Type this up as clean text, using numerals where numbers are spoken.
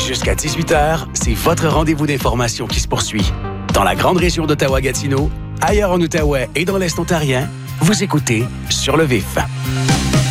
Jusqu'à 18h, c'est votre rendez-vous d'information qui se poursuit. Dans la grande région d'Ottawa-Gatineau, ailleurs en Outaouais et dans l'Est ontarien, vous écoutez Sur le vif.